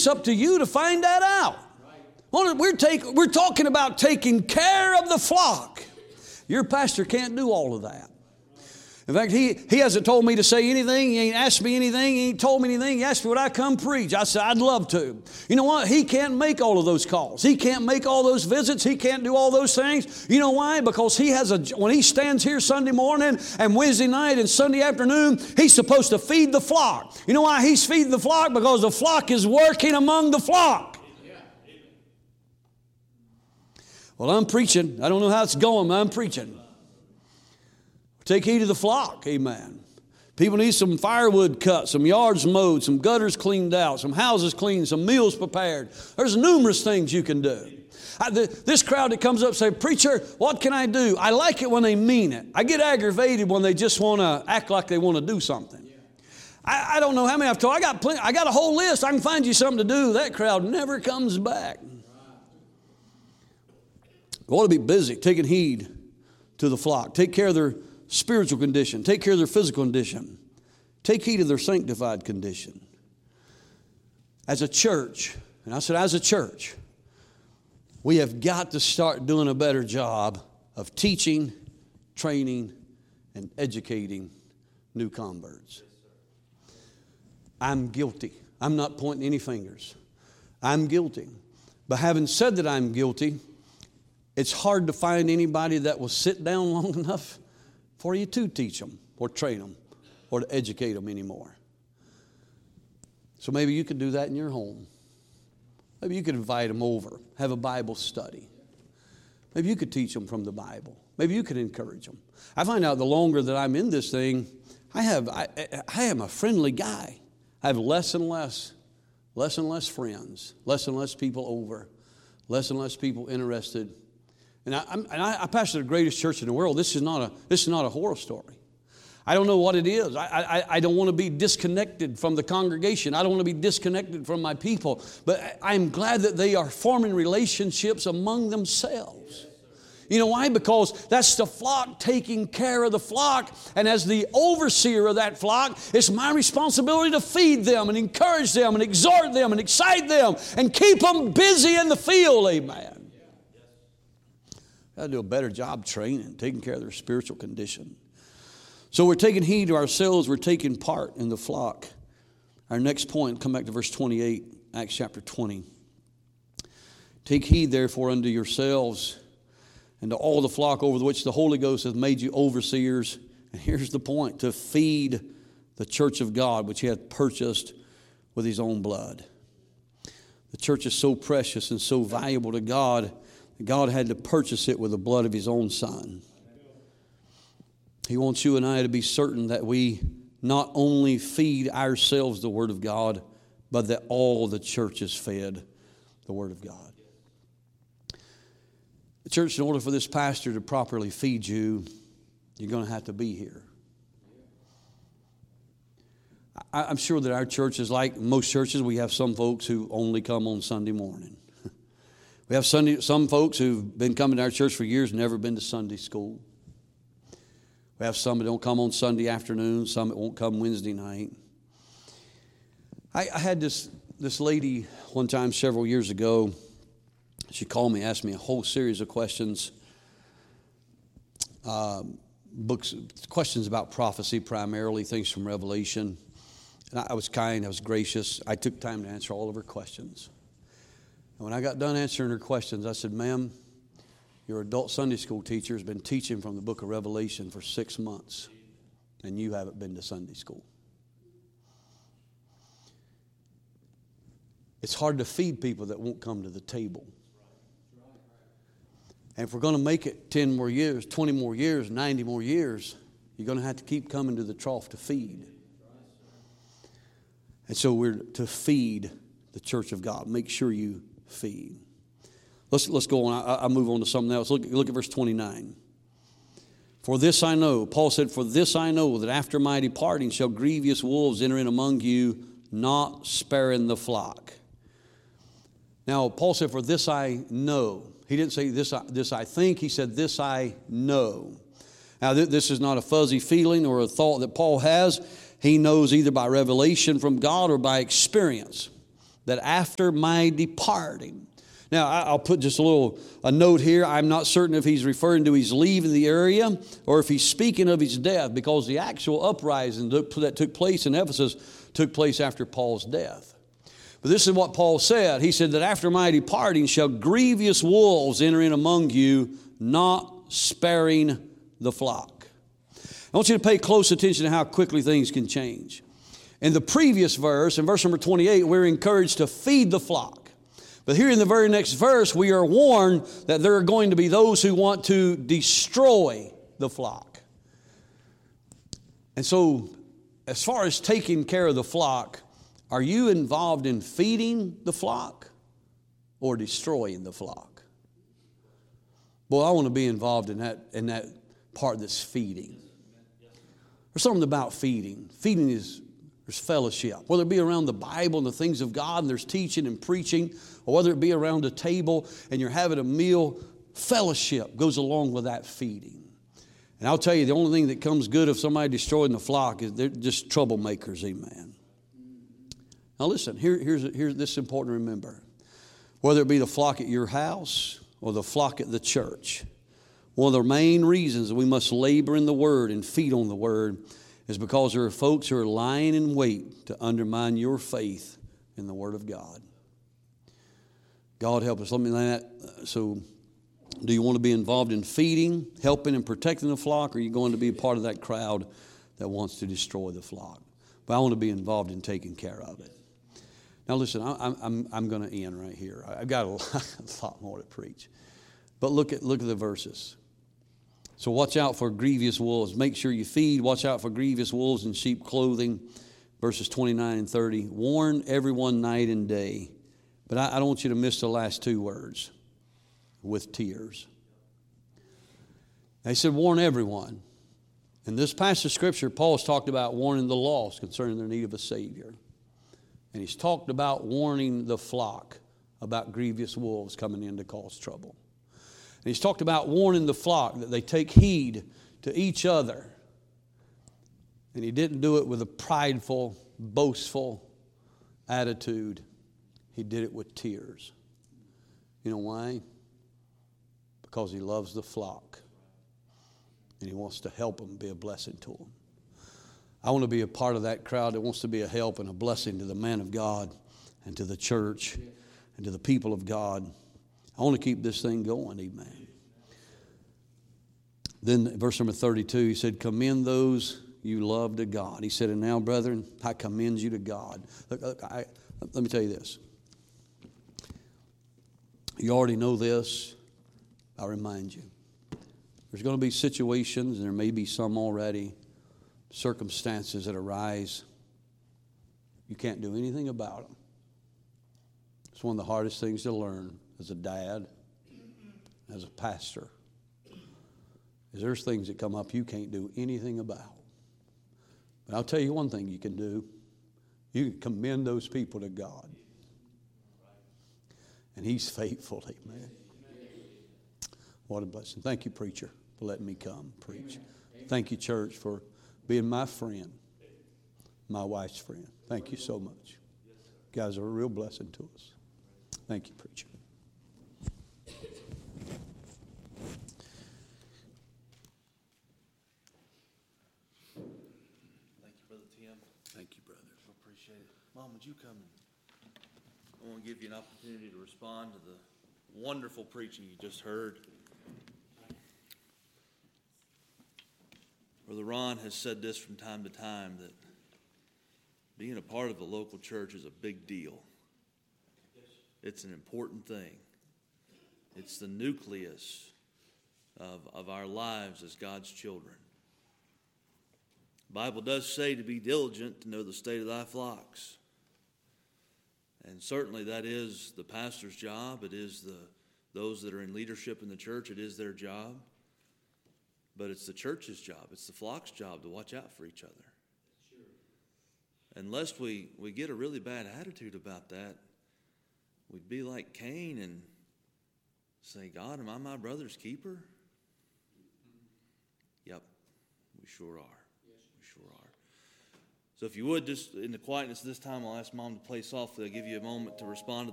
it's up to you to find that out. Well, we're talking about taking care of the flock. Your pastor can't do all of that. In fact, he hasn't told me to say anything. He ain't asked me anything. He ain't told me anything. He asked me would I come preach. I said, I'd love to. You know what? He can't make all of those calls. He can't make all those visits. He can't do all those things. You know why? Because when he stands here Sunday morning and Wednesday night and Sunday afternoon, he's supposed to feed the flock. You know why he's feeding the flock? Because the flock is working among the flock. Well, I'm preaching. I don't know how it's going, but I'm preaching. Take heed of the flock, amen. People need some firewood cut, some yards mowed, some gutters cleaned out, some houses cleaned, some meals prepared. There's numerous things you can do. This crowd that comes up and says, preacher, what can I do? I like it when they mean it. I get aggravated when they just want to act like they want to do something. I don't know how many I've told. I got a whole list. I can find you something to do. That crowd never comes back. We ought to be busy taking heed to the flock. Take care of their spiritual condition. Take care of their physical condition. Take heed of their sanctified condition. As a church, and I said as a church, we have got to start doing a better job of teaching, training, and educating new converts. I'm guilty. I'm not pointing any fingers. I'm guilty. But having said that I'm guilty, it's hard to find anybody that will sit down long enough for you to teach them or train them or to educate them anymore. So maybe you could do that in your home. Maybe you could invite them over, have a Bible study. Maybe you could teach them from the Bible. Maybe you could encourage them. I find out the longer that I'm in this thing, I am a friendly guy. I have less and less friends, less and less people over, less and less people interested. And I pastor the greatest church in the world. This is not a horror story. I don't know what it is. I don't want to be disconnected from the congregation. I don't want to be disconnected from my people. But I'm glad that they are forming relationships among themselves. You know why? Because that's the flock taking care of the flock. And as the overseer of that flock, it's my responsibility to feed them and encourage them and exhort them and excite them and keep them busy in the field. Amen. Got to do a better job training, taking care of their spiritual condition. So we're taking heed to ourselves. We're taking part in the flock. Our next point, come back to verse 28, Acts chapter 20. Take heed, therefore, unto yourselves and to all the flock over which the Holy Ghost hath made you overseers. And here's the point, to feed the church of God, which he hath purchased with his own blood. The church is so precious and so valuable to God, God had to purchase it with the blood of his own Son. He wants you and I to be certain that we not only feed ourselves the Word of God, but that all the church is fed the Word of God. The church, in order for this pastor to properly feed you, you're going to have to be here. I'm sure that our church is like most churches. We have some folks who only come on Sunday morning. We have some folks who've been coming to our church for years, never been to Sunday school. We have some that don't come on Sunday afternoon, some that won't come Wednesday night. I had this lady one time several years ago. She called me, asked me a whole series of questions, questions about prophecy primarily, things from Revelation. And I was kind, I was gracious. I took time to answer all of her questions. And when I got done answering her questions, I said, ma'am, your adult Sunday school teacher has been teaching from the book of Revelation for 6 months, and you haven't been to Sunday school. It's hard to feed people that won't come to the table. And if we're going to make it 10 more years, 20 more years, 90 more years, you're going to have to keep coming to the trough to feed. And so we're to feed the church of God. Make sure you feed. Let's go on. I'll move on to something else. Look at verse 29. For this I know, Paul said, for this I know, that after my departing shall grievous wolves enter in among you, not sparing the flock. Now, Paul said, for this I know. He didn't say this I think. He said, this I know. Now, this is not a fuzzy feeling or a thought that Paul has. He knows either by revelation from God or by experience. that after my departing. Now, I'll put just a note here. I'm not certain if he's referring to his leaving the area or if he's speaking of his death, because the actual uprising that took place in Ephesus took place after Paul's death. But this is what Paul said. He said that after my departing shall grievous wolves enter in among you, not sparing the flock. I want you to pay close attention to how quickly things can change. In the previous verse, in verse number 28, we're encouraged to feed the flock. But here in the very next verse, we are warned that there are going to be those who want to destroy the flock. And so, as far as taking care of the flock, are you involved in feeding the flock or destroying the flock? Boy, I want to be involved in that part that's feeding. There's something about feeding. Feeding is, there's fellowship. Whether it be around the Bible and the things of God, and there's teaching and preaching, or whether it be around a table and you're having a meal, fellowship goes along with that feeding. And I'll tell you, the only thing that comes good of somebody destroying the flock is they're just troublemakers, amen. Now listen, here's this is important to remember. Whether it be the flock at your house or the flock at the church, one of the main reasons that we must labor in the Word and feed on the Word is because there are folks who are lying in wait to undermine your faith in the Word of God. God help us. Let me know that. So, do you want to be involved in feeding, helping, and protecting the flock, or are you going to be a part of that crowd that wants to destroy the flock? But I want to be involved in taking care of it. Now, listen, I'm going to end right here. I've got a lot more to preach, but look at the verses. So watch out for grievous wolves. Make sure you feed. Watch out for grievous wolves in sheep clothing. Verses 29 and 30. Warn everyone night and day. But I don't want you to miss the last two words. With tears. They said warn everyone. In this passage of Scripture, Paul's talked about warning the lost concerning their need of a Savior. And he's talked about warning the flock about grievous wolves coming in to cause trouble. And he's talked about warning the flock that they take heed to each other. And he didn't do it with a prideful, boastful attitude. He did it with tears. You know why? Because he loves the flock. And he wants to help them, be a blessing to them. I want to be a part of that crowd that wants to be a help and a blessing to the man of God and to the church and to the people of God. I want to keep this thing going, amen. Then verse number 32, he said, commend those you love to God. He said, and now, brethren, I commend you to God. Look, let me tell you this. You already know this. I'll remind you. There's going to be situations, and there may be some already, circumstances that arise. You can't do anything about them. It's one of the hardest things to learn as a dad, as a pastor. Is there's things that come up you can't do anything about. But I'll tell you one thing you can do. You can commend those people to God. And He's faithful, amen. What a blessing. Thank you, preacher, for letting me come preach. Thank you, church, for being my friend, my wife's friend. Thank you so much. You guys are a real blessing to us. Thank you, preacher. Thank you, Brother Tim. Thank you, brother. I appreciate it. Mom, would you come? I want to give you an opportunity to respond to the wonderful preaching you just heard. Brother Ron has said this from time to time, that being a part of the local church is a big deal. It's an important thing. It's the nucleus of our lives as God's children. The Bible does say to be diligent to know the state of thy flocks. And certainly that is the pastor's job. It is those that are in leadership in the church. It is their job. But it's the church's job. It's the flock's job to watch out for each other. Sure. Unless we get a really bad attitude about that, we'd be like Cain and say, God, am I my brother's keeper? Mm-hmm. Yep, we sure are. Yes. We sure are. So if you would, just in the quietness of this time, I'll ask Mom to play softly. I'll give you a moment to respond to